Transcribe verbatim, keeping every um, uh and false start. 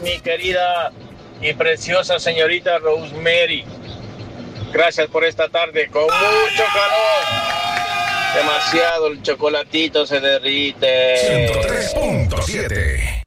mi querida y preciosa señorita Rosemary. Gracias por esta tarde con mucho calor. Demasiado, el chocolatito se derrite. ciento tres punto siete